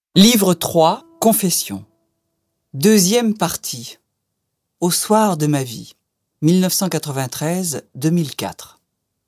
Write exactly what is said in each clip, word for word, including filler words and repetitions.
Livre trois, Confession. Deuxième partie. Au soir de ma vie, mille neuf cent quatre-vingt-treize à deux mille quatre.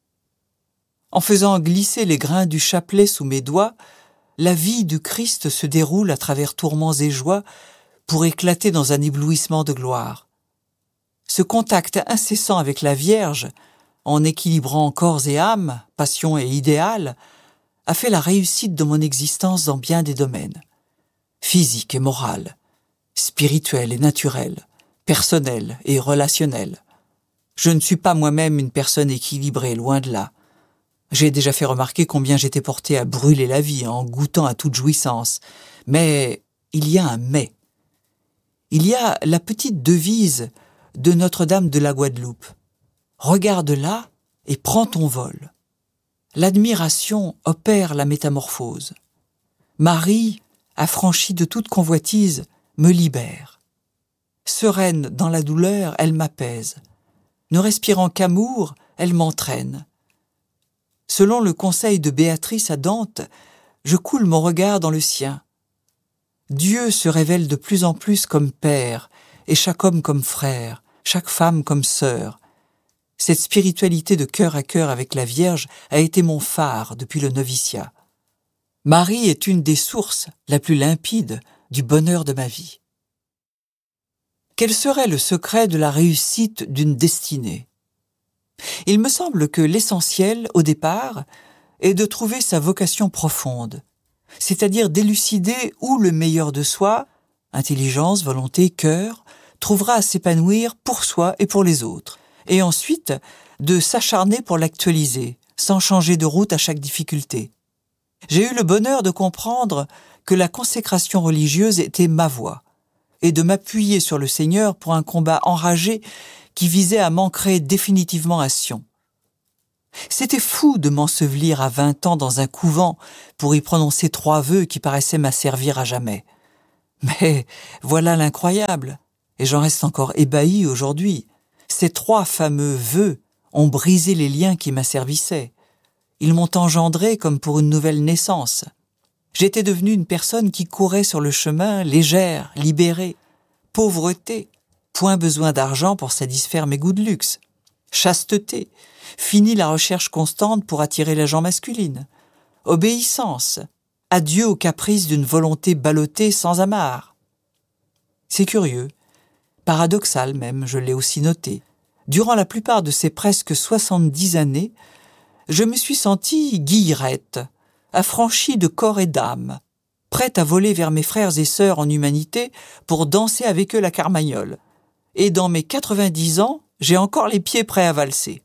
En faisant glisser les grains du chapelet sous mes doigts, la vie du Christ se déroule à travers tourments et joies pour éclater dans un éblouissement de gloire. Ce contact incessant avec la Vierge, en équilibrant corps et âme, passion et idéal, a fait la réussite de mon existence dans bien des domaines. Physique et morale, spirituel et naturel, personnel et relationnel. Je ne suis pas moi-même une personne équilibrée, loin de là. J'ai déjà fait remarquer combien j'étais porté à brûler la vie en goûtant à toute jouissance. Mais il y a un mais. Il y a la petite devise de Notre-Dame de la Guadeloupe. Regarde-la et prends ton vol. L'admiration opère la métamorphose. Marie, affranchie de toute convoitise, me libère. Sereine dans la douleur, elle m'apaise. Ne respirant qu'amour, elle m'entraîne. Selon le conseil de Béatrice à Dante, je coule mon regard dans le sien. Dieu se révèle de plus en plus comme père, et chaque homme comme frère, chaque femme comme sœur. Cette spiritualité de cœur à cœur avec la Vierge a été mon phare depuis le noviciat. Marie est une des sources la plus limpide du bonheur de ma vie. Quel serait le secret de la réussite d'une destinée ? Il me semble que l'essentiel, au départ, est de trouver sa vocation profonde, c'est-à-dire d'élucider où le meilleur de soi, intelligence, volonté, cœur, trouvera à s'épanouir pour soi et pour les autres, et ensuite de s'acharner pour l'actualiser, sans changer de route à chaque difficulté. J'ai eu le bonheur de comprendre que la consécration religieuse était ma voie, et de m'appuyer sur le Seigneur pour un combat enragé qui visait à m'ancrer définitivement à Sion. C'était fou de m'ensevelir à vingt ans dans un couvent pour y prononcer trois vœux qui paraissaient m'asservir à jamais. Mais voilà l'incroyable, et j'en reste encore ébahi aujourd'hui. Ces trois fameux vœux ont brisé les liens qui m'asservissaient. Ils m'ont engendré comme pour une nouvelle naissance. J'étais devenue une personne qui courait sur le chemin, légère, libérée. Pauvreté, point besoin d'argent pour satisfaire mes goûts de luxe. Chasteté, fini la recherche constante pour attirer la gent masculine. Obéissance, adieu aux caprices d'une volonté ballottée sans amarre. C'est curieux, paradoxal même, je l'ai aussi noté. Durant la plupart de ces presque soixante-dix années, je me suis sentie guillerette, affranchie de corps et d'âme, prête à voler vers mes frères et sœurs en humanité pour danser avec eux la carmagnole. Et dans mes quatre-vingt-dix ans, j'ai encore les pieds prêts à valser.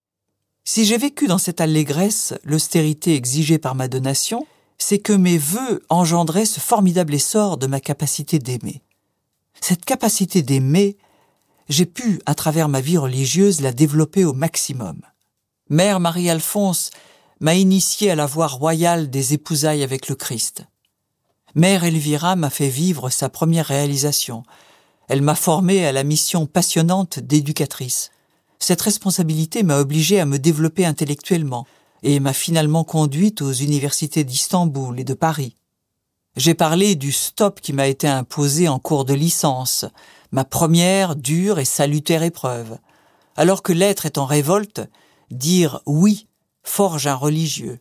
Si j'ai vécu dans cette allégresse l'austérité exigée par ma donation, c'est que mes vœux engendraient ce formidable essor de ma capacité d'aimer. Cette capacité d'aimer, j'ai pu, à travers ma vie religieuse, la développer au maximum. Mère Marie-Alphonse m'a initié à la voie royale des épousailles avec le Christ. Mère Elvira m'a fait vivre sa première réalisation. Elle m'a formé à la mission passionnante d'éducatrice. Cette responsabilité m'a obligé à me développer intellectuellement et m'a finalement conduite aux universités d'Istanbul et de Paris. J'ai parlé du stop qui m'a été imposé en cours de licence, ma première dure et salutaire épreuve. Alors que l'être est en révolte, dire « oui » forge un religieux.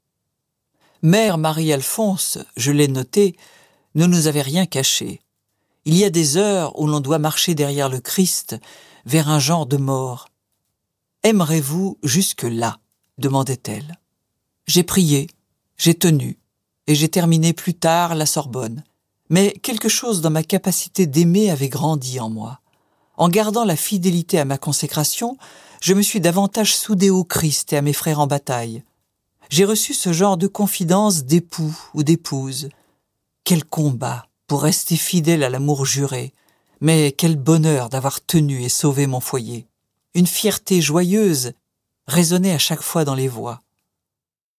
Mère Marie-Alphonse, je l'ai noté, ne nous avait rien caché. Il y a des heures où l'on doit marcher derrière le Christ vers un genre de mort. « Aimerez-vous jusque-là » demandait-elle. J'ai prié, j'ai tenu, et j'ai terminé plus tard la Sorbonne. Mais quelque chose dans ma capacité d'aimer avait grandi en moi. En gardant la fidélité à ma consécration, je me suis davantage soudé au Christ et à mes frères en bataille. J'ai reçu ce genre de confidence d'époux ou d'épouse. Quel combat pour rester fidèle à l'amour juré, mais quel bonheur d'avoir tenu et sauvé mon foyer. Une fierté joyeuse résonnait à chaque fois dans les voix.